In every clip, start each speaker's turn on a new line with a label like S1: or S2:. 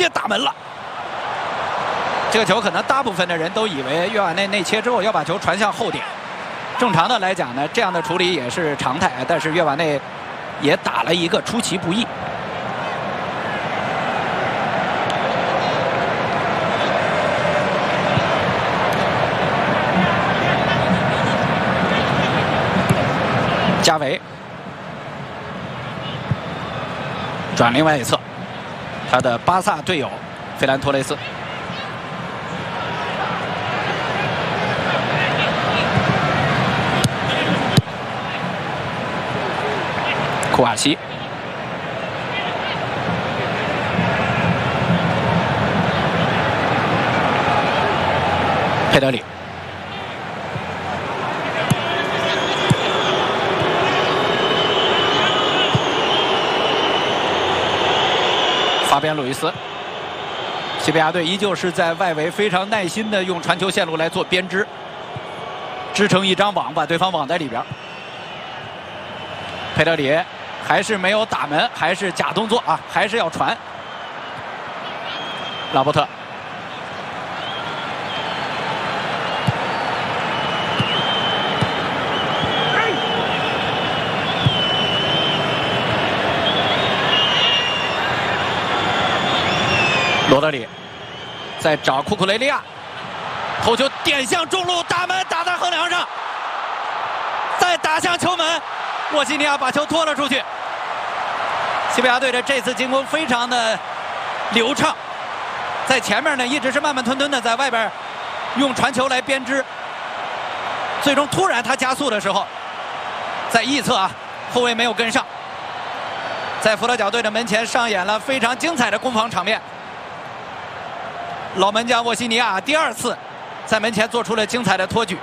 S1: 接打门了。这个球可能大部分的人都以为约瓦内内切之后要把球传向后点。正常的来讲呢，这样的处理也是常态，但是约瓦内也打了一个出其不意。加维转另外一侧，他的巴萨队友费兰托雷斯。库瓦西，佩德里，法比安·鲁伊斯。西班牙队依旧是在外围非常耐心的用传球线路来做编织，织成一张网，把对方网在里边。佩德里还是没有打门，还是假动作啊，还是要传。拉波特，罗德里在找库库雷利亚，头球点向中路，打门，打在横梁上，再打向球门，沃西尼亚把球拖了出去。西班牙队的这次进攻非常的流畅，在前面呢一直是慢慢吞吞的在外边用传球来编织，最终突然他加速的时候，在翼侧啊后卫没有跟上，在佛得角队的门前上演了非常精彩的攻防场面。老门将沃西尼亚第二次在门前做出了精彩的托举。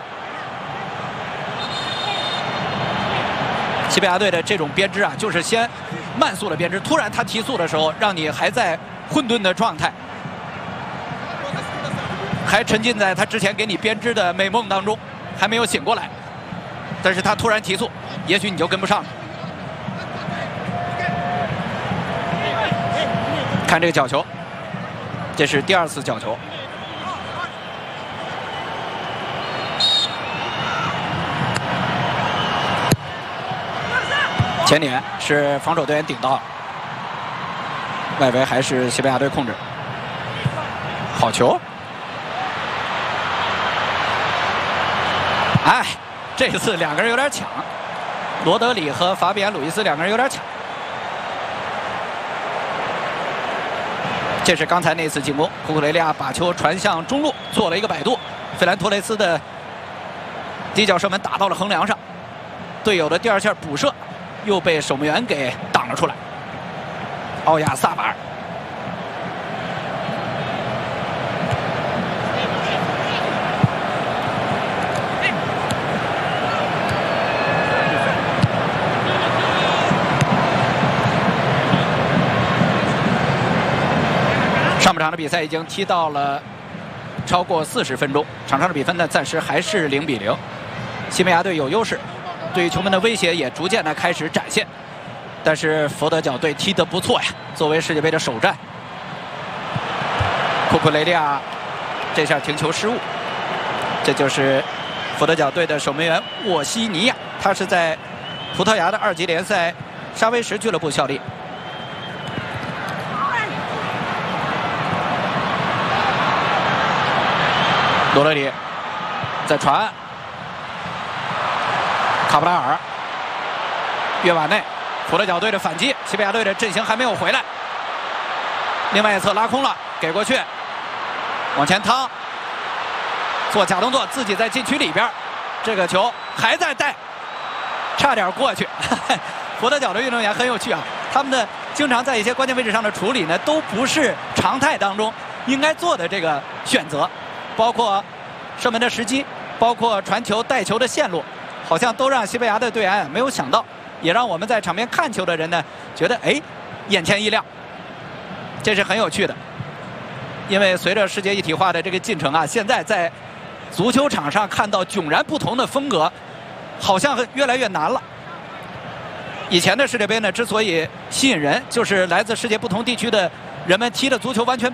S1: 西班牙队的这种编织啊，就是先慢速的编织，突然他提速的时候，让你还在混沌的状态，还沉浸在他之前给你编织的美梦当中，还没有醒过来。但是他突然提速，也许你就跟不上了。看这个角球，这是第二次角球。前点是防守队员顶到了，外围还是西班牙队控制。好球！哎，这次两个人有点抢，罗德里和法比安·鲁伊斯两个人有点抢。这是刚才那次进攻，库库雷利亚把球传向中路，做了一个摆渡，费兰托雷斯的底角射门打到了横梁上，队友的第二下补射又被守门员给挡了出来。奥亚萨巴尔，上半场的比赛已经踢到了超过40分钟，场上的比分呢暂时还是0-0，西班牙队有优势，对于球门的威胁也逐渐的开始展现。但是佛得角队踢得不错呀，作为世界杯的首战，库库雷利亚这下停球失误，这就是佛得角队的守门员沃西尼亚，他是在葡萄牙的2级联赛沙威什俱乐部效力。罗德里在传，卡布拉尔，约瓦内，佛得角队的反击，西班牙队的阵型还没有回来。另外一侧拉空了，给过去，往前趟，做假动作，自己在禁区里边，这个球还在带，差点过去。佛得角的运动员很有趣啊，他们的经常在一些关键位置上的处理呢，都不是常态当中应该做的这个选择。包括射门的时机，包括传球带球的线路，好像都让西班牙的队员没有想到，也让我们在场边看球的人呢觉得眼前一亮，这是很有趣的。因为随着世界一体化的这个进程啊，现在在足球场上看到迥然不同的风格，好像越来越难了。以前的世界杯呢，之所以吸引人，就是来自世界不同地区的人们踢的足球完全